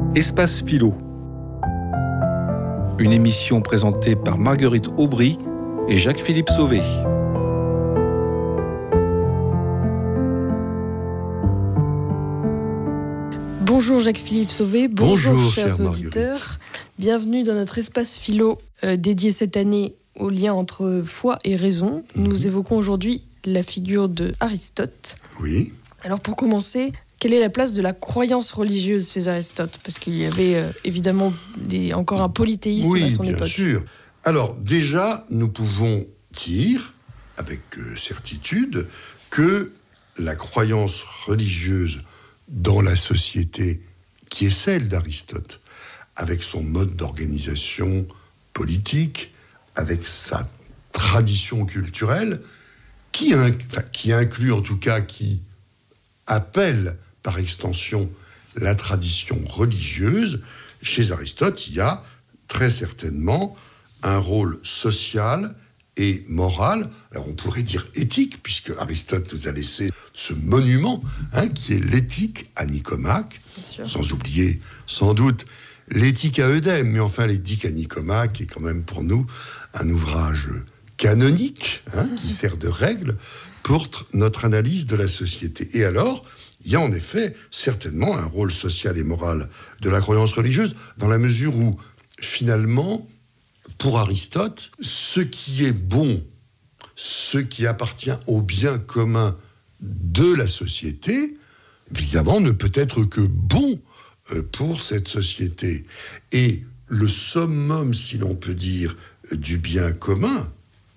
Espace Philo. Une émission présentée par Marguerite Aubry et Jacques-Philippe Sauvé. Bonjour Jacques-Philippe Sauvé, bonjour chers auditeurs. Marguerite. Bienvenue dans notre espace philo dédié cette année au lien entre foi et raison. Nous évoquons aujourd'hui la figure de Aristote. Oui. Alors pour commencer, quelle est la place de la croyance religieuse chez Aristote ? Parce qu'il y avait évidemment encore un polythéisme à son époque. Oui, bien sûr. Alors déjà, nous pouvons dire avec certitude que la croyance religieuse dans la société qui est celle d'Aristote, avec son mode d'organisation politique, avec sa tradition culturelle, qui inclut en tout cas, qui appelle par extension la tradition religieuse, chez Aristote, il y a très certainement un rôle social et moral, alors on pourrait dire éthique, puisque Aristote nous a laissé ce monument, qui est l'éthique à Nicomaque, sans oublier sans doute l'éthique à Eudème, mais enfin l'éthique à Nicomaque est quand même pour nous un ouvrage canonique, qui sert de règle pour notre analyse de la société. Et alors, il y a en effet certainement un rôle social et moral de la croyance religieuse, dans la mesure où, finalement, pour Aristote, ce qui est bon, ce qui appartient au bien commun de la société, évidemment, ne peut être que bon pour cette société. Et le summum, si l'on peut dire, du bien commun,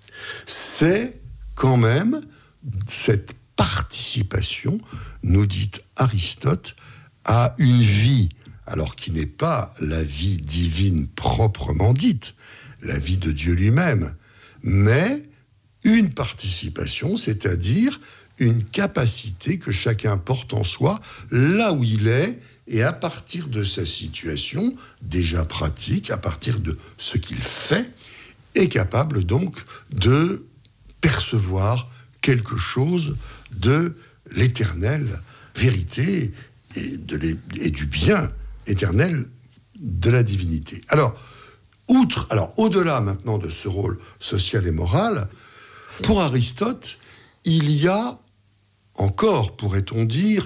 c'est quand même cette participation, nous dit Aristote, à une vie, alors qui n'est pas la vie divine proprement dite, la vie de Dieu lui-même, mais une participation, c'est-à-dire une capacité que chacun porte en soi, là où il est, et à partir de sa situation déjà pratique, à partir de ce qu'il fait, est capable donc de percevoir quelque chose de l'éternelle vérité et du bien éternel de la divinité. Alors, au-delà maintenant de ce rôle social et moral, pour Aristote, il y a encore, pourrait-on dire,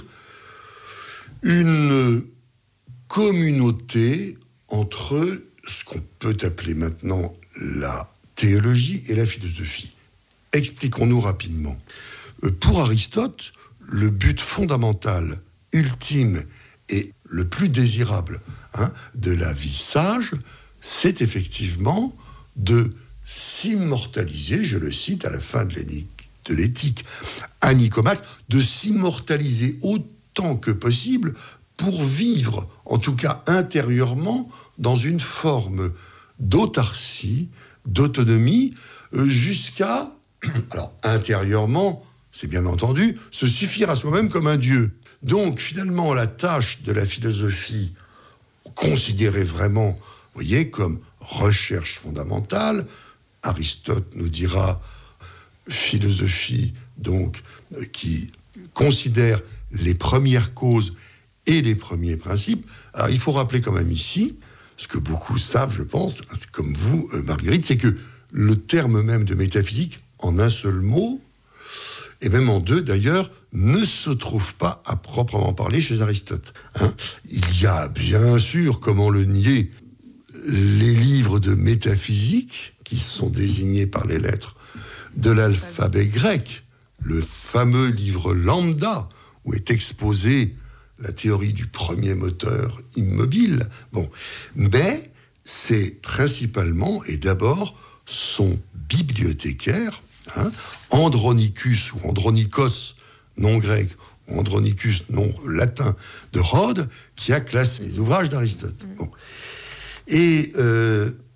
une communauté entre ce qu'on peut appeler maintenant la théologie et la philosophie. Expliquons-nous rapidement. Pour Aristote, le but fondamental, ultime et le plus désirable de la vie sage, c'est effectivement de s'immortaliser, je le cite à la fin de l'éthique à Nicomaque, de s'immortaliser autant que possible pour vivre, en tout cas intérieurement, dans une forme d'autarcie, d'autonomie, jusqu'à, alors intérieurement, c'est bien entendu, se suffire à soi-même comme un dieu. Donc finalement, la tâche de la philosophie, considérée vraiment, vous voyez, comme recherche fondamentale, Aristote nous dira philosophie, donc, qui considère les premières causes et les premiers principes. Alors il faut rappeler quand même ici, ce que beaucoup savent, je pense, comme vous, Marguerite, c'est que le terme même de métaphysique, en un seul mot, et même en deux d'ailleurs, ne se trouve pas à proprement parler chez Aristote. Il y a bien sûr, comment le nier, les livres de métaphysique qui sont désignés par les lettres de l'alphabet grec, le fameux livre Lambda, où est exposée la théorie du premier moteur immobile. Bon, mais c'est principalement et d'abord son bibliothécaire, Andronicus ou Andronikos, nom grec, ou Andronicus, nom latin, de Rhodes, qui a classé les ouvrages d'Aristote. Bon. Et